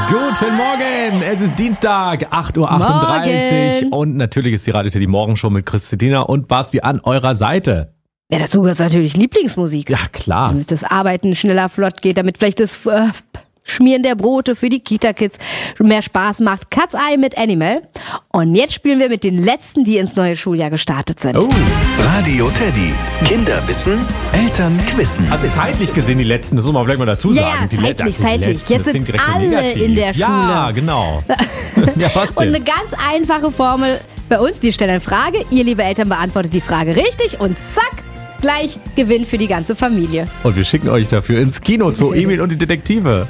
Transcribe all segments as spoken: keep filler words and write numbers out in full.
Guten Morgen, es ist Dienstag, acht Uhr achtunddreißig Morgen. Und natürlich ist die Radio Teddy Morgenshow mit Christina und Basti an eurer Seite. Ja, dazu gehört natürlich Lieblingsmusik. Ja, klar. Damit das Arbeiten schneller flott geht, damit vielleicht das äh, Schmieren der Brote für die Kita-Kids mehr Spaß macht. Cat's Eye mit Animal. Und jetzt spielen wir mit den Letzten, die ins neue Schuljahr gestartet sind. Oh. Radio Teddy. Kinder wissen, Eltern quissen. Also zeitlich gesehen die Letzten, das muss man vielleicht mal dazu Ja, sagen. ja, die zeitlich, Let- also die zeitlich. Letzten, Jetzt das sind klingt direkt so alle negativ. in der Ja, Schule. genau. Ja, was Und denn? eine ganz einfache Formel bei uns. Wir stellen eine Frage, ihr liebe Eltern beantwortet die Frage richtig und zack, gleich Gewinn für die ganze Familie. Und wir schicken euch dafür ins Kino zu Emil und die Detektive.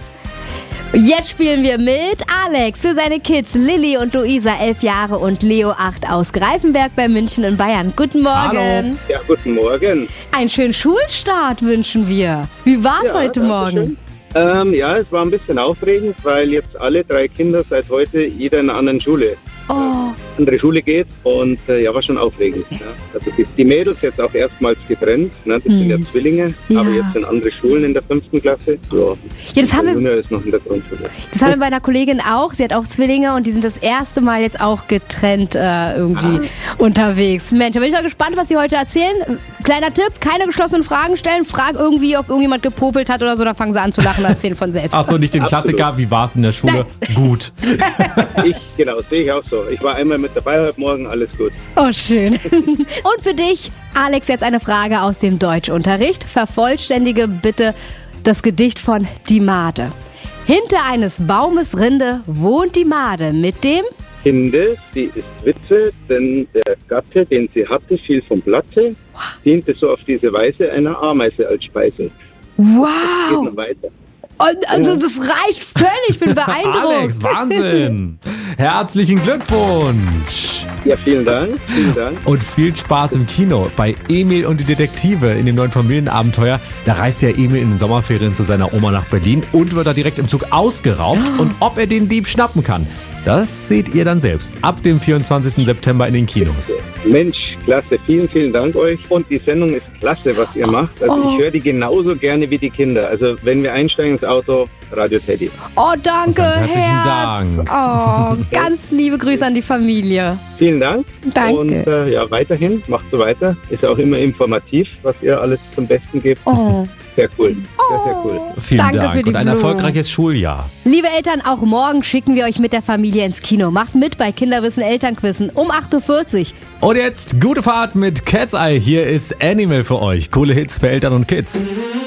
Jetzt spielen wir mit Alex für seine Kids Lilly und Luisa, elf Jahre und Leo, acht, aus Greifenberg bei München in Bayern. Guten Morgen. Hallo. Ja, guten Morgen. Einen schönen Schulstart wünschen wir. Wie war's Ja, heute danke Morgen? schön. Ähm, ja, es war ein bisschen aufregend, weil jetzt alle drei Kinder seit heute jeder in einer anderen Schule, Oh, andere Schule geht und äh, ja, war schon aufregend. Ja. Also die, die Mädels jetzt auch erstmals getrennt, ne? Das sind ja Zwillinge, Ja. aber jetzt in andere Schulen in der fünften Klasse. Ja, Ja, das haben der wir- Junior ist noch in der Grundschule. das haben wir bei einer Kollegin auch. Sie hat auch Zwillinge und die sind das erste Mal jetzt auch getrennt äh, irgendwie unterwegs. Mensch, da bin ich mal gespannt, was sie heute erzählen. Kleiner Tipp, keine geschlossenen Fragen stellen. Frag irgendwie, ob irgendjemand gepopelt hat oder so, dann fangen sie an zu lachen und erzählen von selbst. Achso, nicht den Absolut. Klassiker, wie war's in der Schule? Gut. Ich, genau, sehe ich auch so. Ich war einmal mit dabei heute Morgen, alles gut. Oh, schön. Und für dich, Alex, jetzt eine Frage aus dem Deutschunterricht. Vervollständige bitte das Gedicht von Die Made. Hinter eines Baumes Rinde wohnt die Made mit dem... Kinde, sie ist Witwe, denn der Gatte, den sie hatte, fiel vom Blatte, diente so auf diese Weise einer Ameise als Speise. Geht Wow! noch weiter. Und, also das reicht völlig, ich bin beeindruckt. Alex, Wahnsinn. Herzlichen Glückwunsch. Ja, vielen Dank, vielen Dank. Und viel Spaß im Kino bei Emil und die Detektive in dem neuen Familienabenteuer. Da reist ja Emil in den Sommerferien zu seiner Oma nach Berlin und wird da direkt im Zug ausgeraubt. Und ob er den Dieb schnappen kann, das seht ihr dann selbst ab dem vierundzwanzigsten September in den Kinos. Mensch, klasse, vielen, vielen Dank euch. Und die Sendung ist klasse, was ihr macht. Also Oh. ich höre die genauso gerne wie die Kinder. Also wenn wir einsteigen ins Auto, Radio Teddy. Oh, danke, Ganz herzlichen Herz. Dank. Oh, ganz liebe Grüße an die Familie. Vielen Dank. Danke. Und äh, ja, weiterhin, macht so weiter. Ist auch immer informativ, was ihr alles zum Besten gebt. Oh. Sehr cool, sehr, sehr cool. Vielen Danke Dank für die und ein Blumen. erfolgreiches Schuljahr. Liebe Eltern, auch morgen schicken wir euch mit der Familie ins Kino. Macht mit bei Kinderwissen Elternquissen um acht Uhr vierzig. Und jetzt gute Fahrt mit Cat's Eye. Hier ist Animal für euch. Coole Hits für Eltern und Kids.